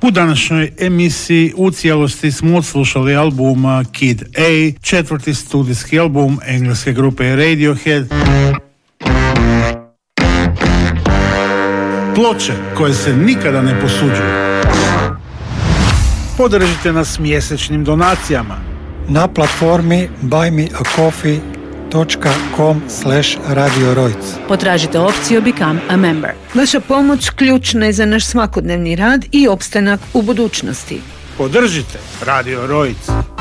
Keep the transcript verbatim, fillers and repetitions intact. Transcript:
U današnjoj emisiji u cijelosti smo odslušali album Kid A, četvrti studijski album engleske grupe Radiohead. Ploče koje se nikada ne posuđuju. Podržite nas mjesečnim donacijama na platformi buy me a coffee dot com slash radio rojc. Potražite opciju Become a Member. Vaša pomoć ključna je za naš svakodnevni rad i opstanak u budućnosti. Podržite Radio Rojc.